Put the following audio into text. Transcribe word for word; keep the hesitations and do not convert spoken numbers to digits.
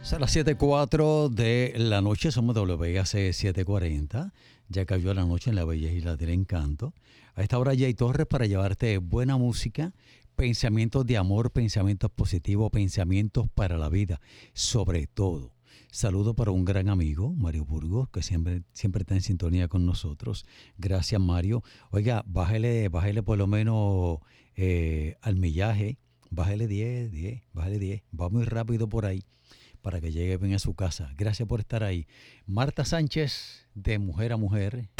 Son las siete y cuatro de la noche, somos W B C siete cuarenta. Ya cayó la noche en la bella isla del encanto. A esta hora Jay Torres para llevarte buena música, pensamientos de amor, pensamientos positivos, pensamientos para la vida, sobre todo. Saludo para un gran amigo, Mario Burgos, que siempre, siempre está en sintonía con nosotros. Gracias, Mario. Oiga, bájele, bájele por lo menos eh, al millaje. Bájele diez, diez, bájele diez. Va muy rápido por ahí para que llegue bien a su casa. Gracias por estar ahí. Marta Sánchez, de Mujer a Mujer,